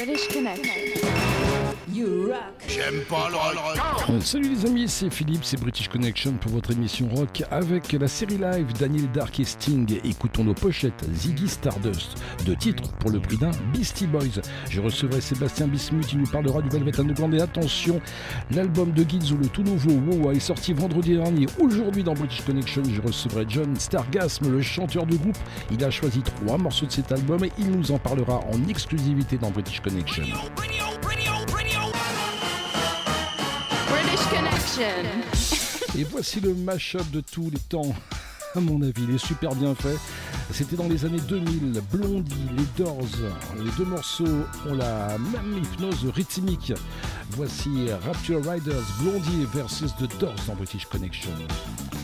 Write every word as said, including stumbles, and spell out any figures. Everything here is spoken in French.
British Connection. You rock. J'aime pas le rock. Salut les amis, c'est Philippe, c'est British Connection pour votre émission rock avec la série live Daniel Dark et Sting. Écoutons nos pochettes Ziggy Stardust, deux titres pour le prix d'un Beastie Boys. Je recevrai Sébastien Bismuth, il nous parlera du Velvet Underground et attention, l'album de Gizzo, le tout nouveau Wow, est sorti vendredi dernier. Aujourd'hui dans British Connection, je recevrai John Stargasm, le chanteur du groupe. Il a choisi trois morceaux de cet album et il nous en parlera en exclusivité dans British Connection. British Connection. Et voici le mash-up de tous les temps. À mon avis, il est super bien fait. C'était dans les années deux mille. Blondie, les Doors. Les deux morceaux ont la même hypnose rythmique. Voici Rapture Riders, Blondie versus The Doors dans British Connection.